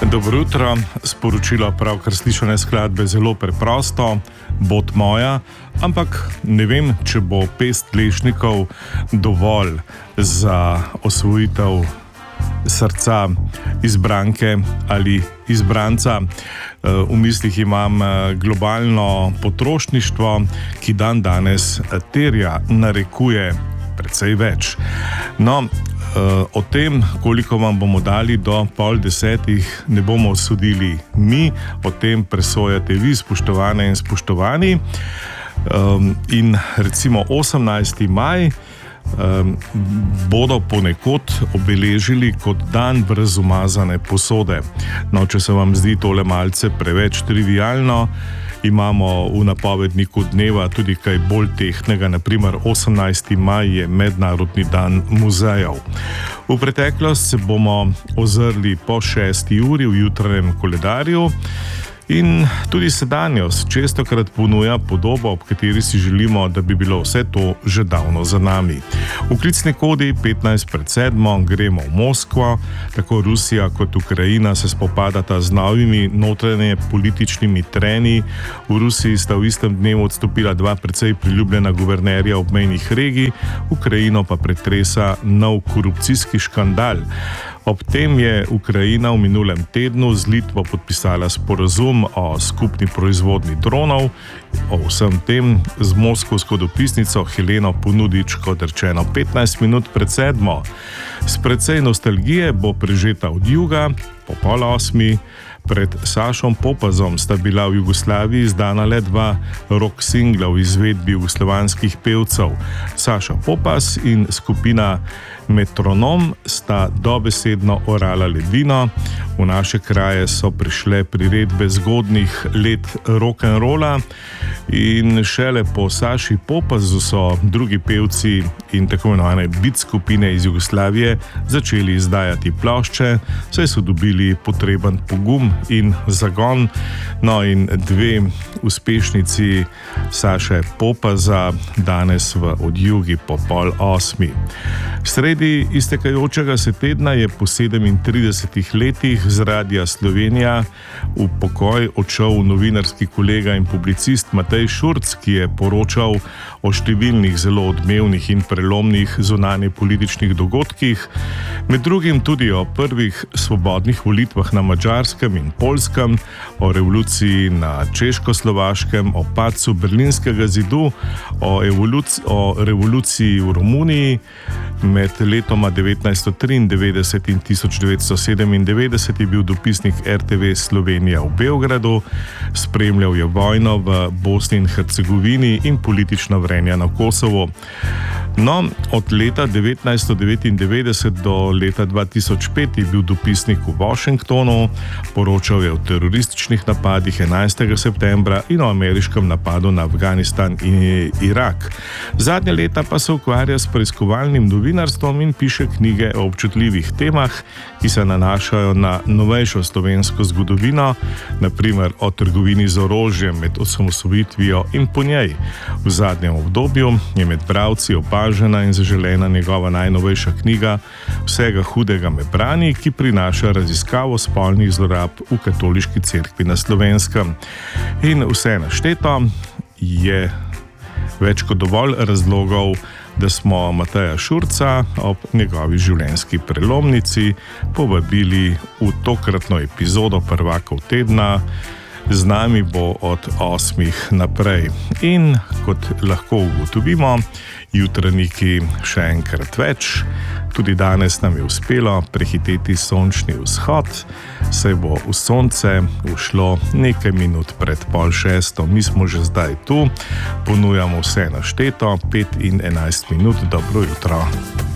Dobro jutro, sporočilo pravkar slišane skladbe zelo preprosto, bod moja, ampak ne vem, če bo pest lešnikov dovolj za osvojitev srca izbranke ali izbranca. V mislih imam globalno potrošništvo, ki danes terja, narekuje precej več. No, o tem, koliko vam bomo dali do 9:30, ne bomo sodili mi, o tem presojate vi, spoštovane in spoštovani. In recimo 18. maj bodo ponekod obeležili kot dan brez umazane posode. No, če se vam zdi tole malce preveč trivialno, imamo v napovedniku dneva tudi kaj bolj tehtnega, naprimer 18. maj je Mednarodni dan muzejev. V preteklost se bomo ozrli po 6. uri v jutranjem koledarju in tudi sedanjost čestokrat ponuja podobo, ob kateri si želimo, da bi bilo vse to že davno za nami. V klicni kodi 15:07 gremo v Moskvo. Tako Rusija kot Ukrajina se spopadata z novimi notranje političnimi treni. V Rusiji sta v istem dnevu odstopila dva precej priljubljena guvernerja obmejnih regij, Ukrajino pa pretresa nov korupcijski škandal. Ob tem je Ukrajina v minulem tednu z Litvo podpisala sporazum o skupni proizvodnji dronov. O vsem tem z moskovsko dopisnico Heleno Ponudič, kot rečeno, 15 minut pred 7. S precej nostalgije bo prežeta od juga, po 7:30. Pred Sašom Popazom sta bila v Jugoslaviji izdana le dva rock singla v izvedbi jugoslovanskih pevcev. Saša Popaz in skupina Metronom sta dobesedno orala ledino. V naše kraje so prišle priredbe zgodnih let rock'n'rolla in šele po Saši Popazu so drugi pevci in tako imenovane beat skupine iz Jugoslavije začeli izdajati plošče, saj so dobili potreben pogum in zagon. No, in dve uspešnici Saše Popaza danes v odjugi po 7:30. Sredi iztekajočega se tedna je po 37 letih z Radia Slovenija v pokoj odšel novinarski kolega in publicist Matej Šurc, ki je poročal o številnih zelo odmevnih in prelomnih zunanjepolitičnih dogodkih, med drugim tudi o prvih svobodnih volitvah na Madžarskem in Poljskem, o revoluciji na Češko-Slovaškem, o padcu Berlinskega zidu, o revoluciji v Romuniji. Med letoma 1993 in 1997 je bil dopisnik RTV Slovenija v Beogradu, spremljal je vojno v Bosni in Hercegovini in politična vrenja na Kosovu. No, od leta 1999 do leta 2005 je bil dopisnik v Washingtonu, poročal je o terorističnih napadih 11. septembra in o ameriškem napadu na Afganistan in Irak. Zadnje leta pa se ukvarja s preiskovalnim novinarstvom in piše knjige o občutljivih temah, ki se nanašajo na novejšo slovensko zgodovino, naprimer o trgovini z orožjem med osamosvojitvijo in po njej. V zadnjem obdobju je med bralci opažena in zaželena njegova najnovejša knjiga Vsega hudega me brani, ki prinaša raziskavo spolnih zlorab v katoliški cerkvi na Slovenskem. In vse našteto je več kot dovolj razlogov, da smo Mateja Šurca ob njegovi življenjski prelomnici povabili v tokratno epizodo Prvakov tedna. Z nami bo od 8. naprej. In kot lahko ugotovimo, jutranjiki še enkrat več. Tudi danes nam je uspelo prehiteti sončni vzhod, saj bo v sonce ušlo nekaj minut pred 5:30. Mi smo že zdaj tu, ponujamo vse našteto, 5 in 11 minut. Dobro jutro.